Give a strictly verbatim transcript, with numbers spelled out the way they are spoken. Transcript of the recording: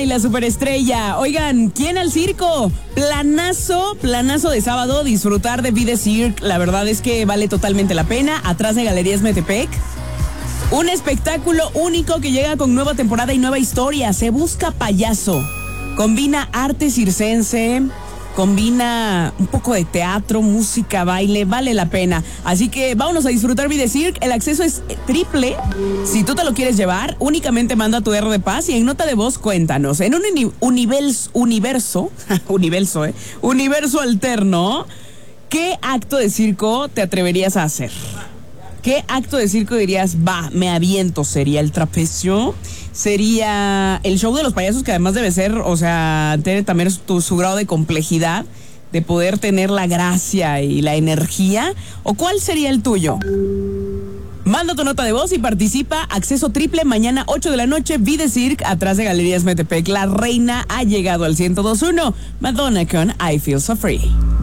y la superestrella. Oigan, ¿quién al circo? Planazo, planazo de sábado, disfrutar de Vida Cirque. La verdad es que vale totalmente la pena. Atrás de Galerías Metepec. Un espectáculo único que llega con nueva temporada y nueva historia. Se busca payaso. Combina arte circense, combina un poco de teatro, música, baile, vale la pena. Así que vámonos a disfrutar Vida Cirque. El acceso es triple. Si tú te lo quieres llevar, únicamente manda tu R de paz y en nota de voz cuéntanos. En un uni- universo, universo, universo, eh, universo alterno, ¿qué acto de circo te atreverías a hacer? ¿Qué acto de circo dirías, va, me aviento? ¿Sería el trapecio? ¿Sería el show de los payasos, que además debe ser, o sea, tiene también su, su grado de complejidad, de poder tener la gracia y la energía? ¿O cuál sería el tuyo? Manda tu nota de voz y participa. Acceso triple mañana ocho de la noche, Vida Cirque, atrás de Galerías Metepec. La reina ha llegado al ciento dos punto uno. Madonna con I Feel So Free.